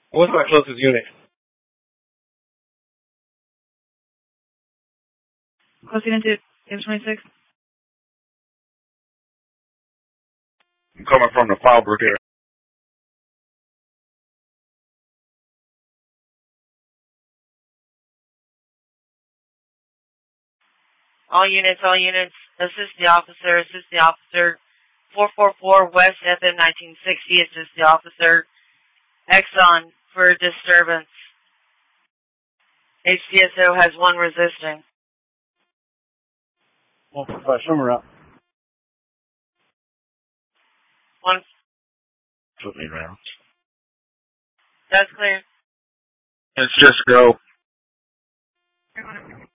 What's my closest unit? Close unit to M26. I'm coming from the Fallbrook area. All units, assist the officer, 444 West FM 1960, assist the officer. Exxon for disturbance. HCSO has one resisting. Well, by Summer up. One. Put me around. That's clear. It's just go.